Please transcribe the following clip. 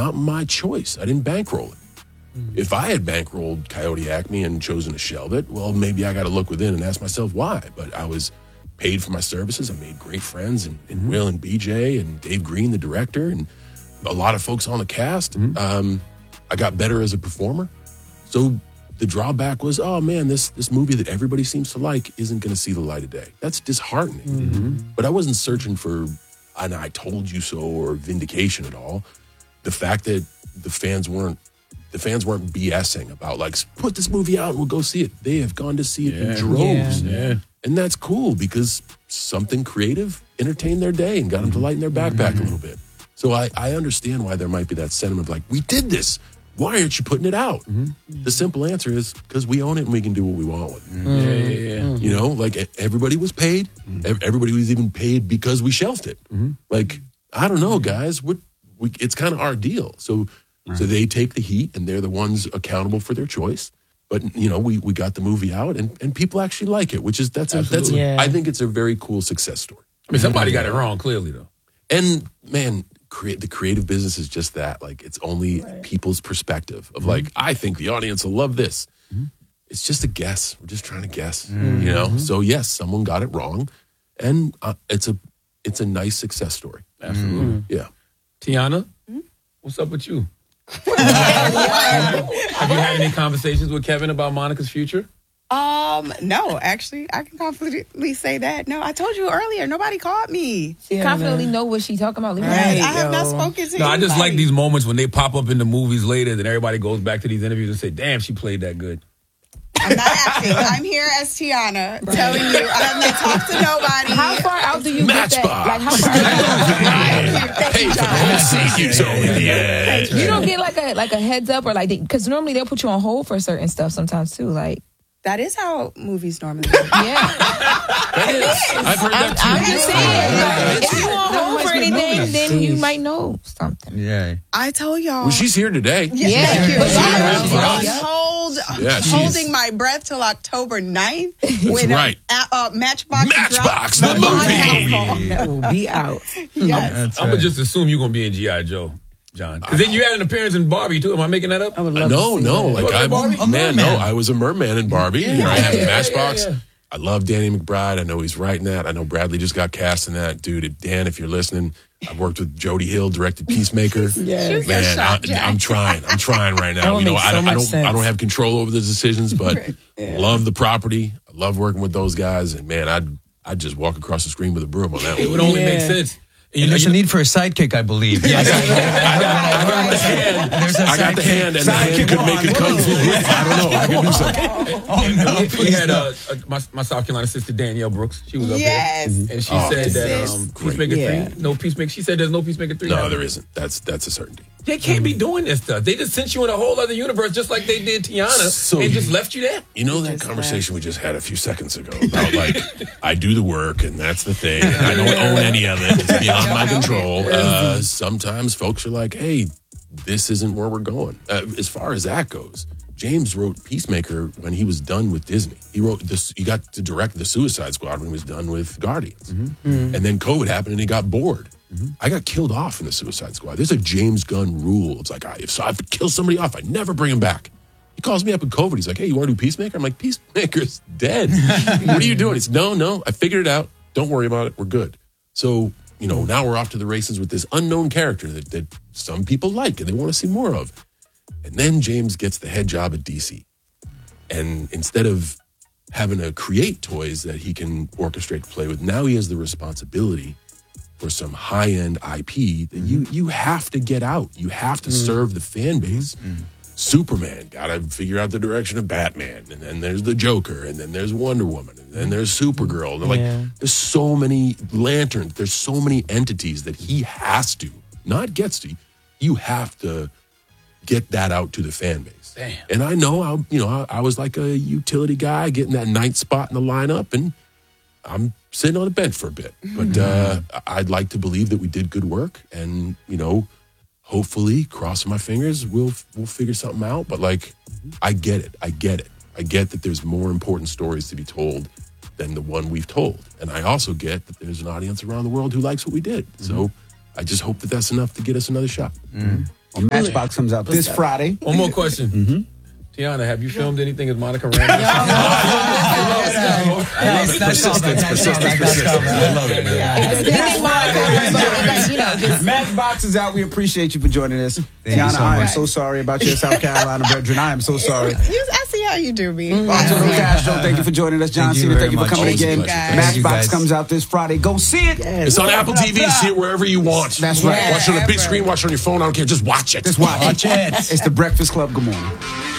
not my choice. I didn't bankroll it. If I had bankrolled Coyote Acme and chosen to shelve it, well, maybe I got to look within and ask myself why. But I was paid for my services. I made great friends in Will and BJ and Dave Green, the director, and a lot of folks on the cast. I got better as a performer. So the drawback was, oh man, this movie that everybody seems to like isn't going to see the light of day. That's disheartening. But I wasn't searching for an I told you so or vindication at all. The fact that the fans weren't BSing about like, put this movie out and we'll go see it. They have gone to see it in droves. And that's cool because something creative entertained their day and got them to lighten their backpack a little bit. So I understand why there might be that sentiment of like, we did this. Why aren't you putting it out? The simple answer is because we own it and we can do what we want with it. You know, like everybody was paid. Everybody was even paid because we shelved it. Like, I don't know, guys. It's kind of our deal. So they take the heat and they're the ones accountable for their choice. But, you know, we got the movie out and people actually like it, which is, I think it's a very cool success story. I mean, somebody got it wrong, clearly, though. And, man, the creative business is just that. Like, it's only people's perspective of like, I think the audience will love this. It's just a guess. We're just trying to guess, you know? So, yes, someone got it wrong. And it's a nice success story. Absolutely. Yeah. Tiana, what's up with you? Have you had any conversations with Kevin about Monica's future? No, actually, I can confidently say that. No, I told you earlier, nobody called me. Confidently know what she talking about. Right, I have not spoken to I just like these moments when they pop up in the movies later, then everybody goes back to these interviews and say, damn, she played that good. I'm not acting. I'm here as Tiana telling you I have not talked to nobody. How far out do you get that? Like, how far? You don't get like a heads up or like, because normally they'll put you on hold for certain stuff sometimes too. Like, that is how movies normally go. I've heard that too. I'm just saying, if you on hold for anything, then you might know something. Yeah. I told y'all. Well, she's here today. Holding my breath till October 9th. That's right. Matchbox the movie. That will be out. Yes. I'm going to just assume you're going to be in G.I. Joe. John, because then you had an appearance in Barbie too. Am I making that up? I would love no. Like I was a merman in Barbie. Yeah. You know, I have a Matchbox. Yeah. I love Danny McBride. I know he's writing that. I know Bradley just got cast in that. Dude, Dan, if you're listening, I've worked with Jody Hill, directed Peacemaker. Man, I'm trying right now. You know, I don't have control over the decisions, but love the property. I love working with those guys, and man, I'd just walk across the screen with a broom on that one. It would only make sense. And there's a need for a sidekick, I believe. Yes. I got the hand, and the hand could make a kung fu grip. I don't know. I can do something. Oh, no. We had my South Carolina sister, Danielle Brooks. She was up there. And she said that Peacemaker 3, no Peacemaker. She said there's no Peacemaker 3. No, there isn't. That's a certainty. They can't be doing this stuff. They just sent you in a whole other universe, just like they did Tiana, and just left you there. You know that conversation we just had a few seconds ago about like I do the work and that's the thing. And I don't own any of it. It's beyond my control. Sometimes folks are like, "Hey, this isn't where we're going." As far as that goes, James wrote Peacemaker when he was done with Disney. He wrote this. He got to direct the Suicide Squad when he was done with Guardians, and then COVID happened and he got bored. I got killed off in the Suicide Squad. There's a James Gunn rule. It's like, if I kill somebody off, I never bring him back. He calls me up in COVID. He's like, hey, you want to do Peacemaker? I'm like, Peacemaker's dead. What are you doing? He's no, I figured it out. Don't worry about it. We're good. So, you know, now we're off to the races with this unknown character that some people like and they want to see more of. And then James gets the head job at DC. And instead of having to create toys that he can orchestrate to play with, now he has the responsibility for some high-end IP that you have to get out. You have to serve the fan base. Superman, gotta figure out the direction of Batman. And then there's the Joker. And then there's Wonder Woman. And then there's Supergirl. And there's so many lanterns. There's so many entities that he has to, not gets to. You have to get that out to the fan base. Damn. And I know, I was like a utility guy getting that ninth spot in the lineup. And I'm sitting on the bench for a bit, but I'd like to believe that we did good work, and hopefully, crossing my fingers, we'll figure something out. But like, I get it. I get that there's more important stories to be told than the one we've told, and I also get that there's an audience around the world who likes what we did. So I just hope that that's enough to get us another shot. Or Matchbox comes out this Friday. One more question. Mm-hmm. Tiana, have you filmed anything as Monica Rambeau? Persistence. I love it, man. Matchbox is out. We appreciate you for joining us. Tiana, I am so sorry about your South Carolina brethren. I am so sorry. I see how you do me. Arturo Castro, thank you for joining us. John Cena, thank you for coming again. Matchbox comes out this Friday. Go see it. It's on Apple TV. See it wherever you want. That's right. Watch it on a big screen. Watch it on your phone. I don't care. Just watch it. Just watch it. It's The Breakfast Club. Good morning.